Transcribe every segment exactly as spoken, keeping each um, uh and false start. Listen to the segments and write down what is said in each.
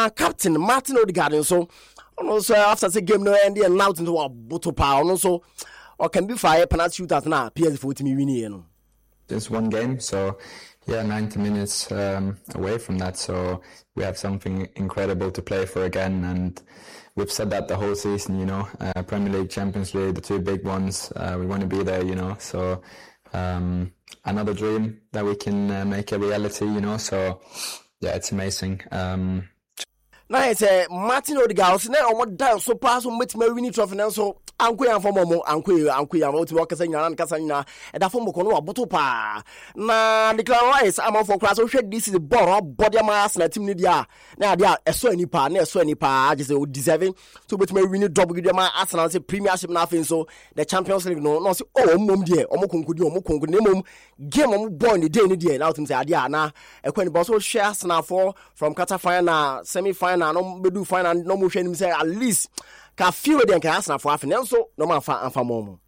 na captain Martin Odegaard so also after the game no end and now into a bottle power so or can be fire penalty shooters now P S G forty me win you know. Just one game, so yeah, ninety minutes um, away from that, so we have something incredible to play for again, and we've said that the whole season, you know, uh, Premier League, Champions League, the two big ones, uh, we want to be there, you know, so um, another dream that we can uh, make a reality, you know, so yeah, it's amazing. Um, Now it's a Martin Odegaard, so now I'm down so pass on with my winning trophy now, so Uncle and for Momo, Uncle, Uncle, I'm out to work as a young Casana, and that form of bottle pa. Now, the clown rice, I'm for class, so this is the ball, body mass, and team Nidia. Now, they are a so any pa, near so any pa, just deserving to put my winning double with my Arsenal, say Premiership, nothing, so the Champions League, no, no, oh, mum, dear, or Mokunku, Mokunku, Nemum, game on born the day in the day, out in the Adiana, a queen boss shares now for from quarter final, semi final. Na no be do final no mo hwe nim say at least ka feel dem ka Arsenal for half so no man fa anfa mo.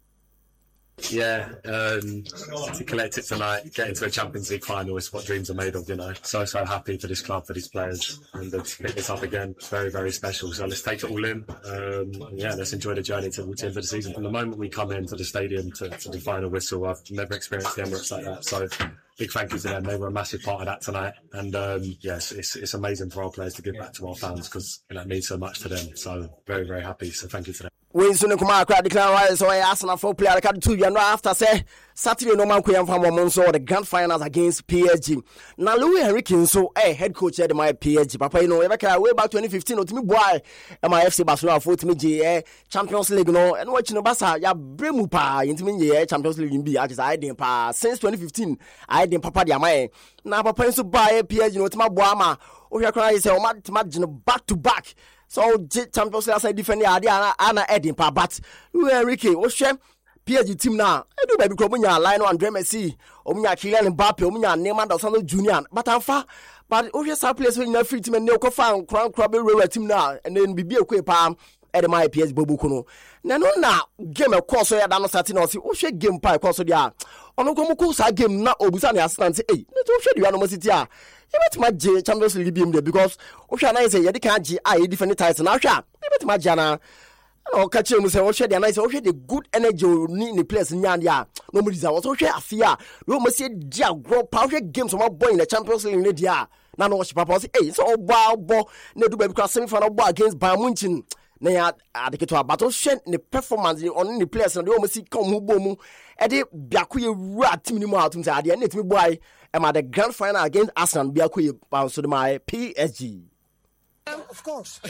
Yeah, um, to collect it tonight, get into a Champions League final is what dreams are made of, you know. So, so happy for this club, for these players, and to pick this up again. It's very, very special. So let's take it all in. Um, yeah, let's enjoy the journey to the end of the season. From the moment we come into the stadium to, to the final whistle, I've never experienced the Emirates like that. So big thank you to them. They were a massive part of that tonight. And um, yes, it's, it's amazing for our players to give back to our fans because you know, it means so much to them. So very, very happy. So thank you to them. When soon come out, crowd declare why so I asked for player I can two you know after say Saturday no man kuyam from Monso the grand finals against P S G. Now Louis Henrique so eh head coach at my P S G. Papa you know ever can way back twenty fifteen no timi boy M I F C Barcelona for timi G eh Champions League no and watch no Barca ya bremu pa intimi ye Champions League bi I just I dey pa since twenty fifteen I dey papa dia mai. Now papa so buy P S G no tima boy ma o hwe kran say o ma tima back to back. So Champions League say defend the idea ana Edin pa but Louis Henrique o hwe P S G team now e do baby club nya Lionel André Messi o nya Kylian Mbappe o nya Neymar da Sancho Junior but amfa but o hwe sa players we nya free team and ko fan kran kran be real team now and then bibi ekwe pa e de my P S G bobu kuno na no na game e course ya da no sati na o si o hwe game pa course dia ono ko mo ko sa game na obusa na assistant say eh no to hwe dia no mo city a you bet my J Champions League B M there because o hwe na say ye de kan G I different titles na hwe you bet my jana no catch him say o hwe dia na say o hwe the good energy ni ni players nya dia no mo deserve o hwe afia no mo say dia grow pa hwe games mo boy in the Champions League ni dia na no watch papa say eh so o bo bo na do baby cross semi final bo against Bayern Munich na ya adeketo abato hwe ne performance on the players na de o mo see come mu bo mu e de biako ye wura team ni mu atum say ade na timi boy am at the grand final against Arsenal biako ye bounce to my P S G. Um, of course,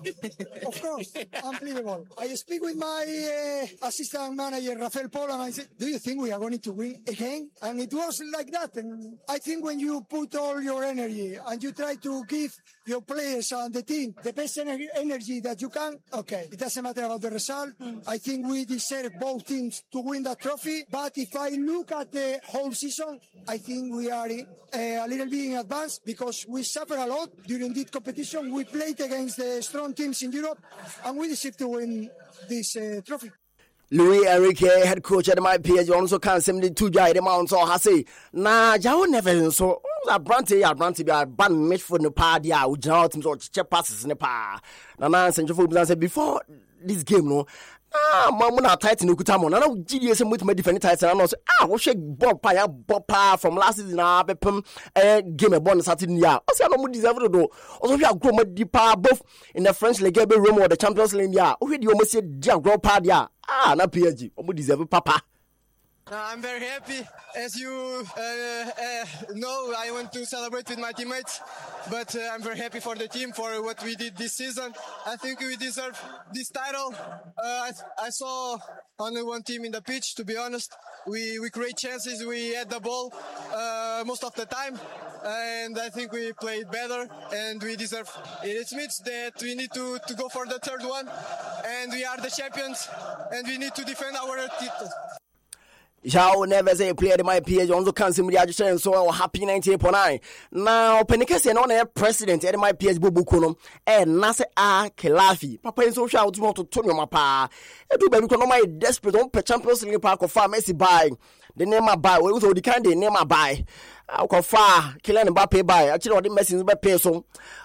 of course, unbelievable. I speak with my uh, assistant manager, Rafael Paul, and I said, do you think we are going to win again? And it was like that. And I think when you put all your energy and you try to give your players and the team the best ener- energy that you can, okay, it doesn't matter about the result. Mm. I think we deserve both teams to win that trophy. But if I look at the whole season, I think we are uh, a little bit in advance because we suffer a lot during this competition. We played against the strong teams in Europe, and we deserve to win this uh, trophy. Louis Henrique, head coach at my P S G, also can seventy-two jai the mount so has say na jawo never so a branty a branty be a ban match for the party a u jawo teams or check passes in the pa na na central say before this game no ah mamu na tight no kutamo na na G D S with my different tight and no say ah wo shake ball pa ya ball pa from last season na bepem eh game e born Saturday ya o say no mu deserve to do also we agro ma di pa both in the French League be Rome or the Champions League ya o we di o mo say di agro pa dia ah na P S G o mo deserve papa. Uh, I'm very happy. As you uh, uh, know, I want to celebrate with my teammates, but uh, I'm very happy for the team, for what we did this season. I think we deserve this title. Uh, I, I saw only one team in the pitch, to be honest. We, we create chances, we had the ball uh, most of the time, and I think we played better, and we deserve it. It means that we need to, to go for the third one, and we are the champions, and we need to defend our title. Jao never say player my P S G on the council media just so happy ninety-eight point nine. Now Penikase no na president at my P S G Bobukono and Nase A Kelafi. Papa in so shout to Tony Mapa. E do baby kono my desperate on Champions League park of far Messi buy. The name I buy we so the kind the name I buy. Ko far Kylian Mbappe buy. Actually the Messi be pay so.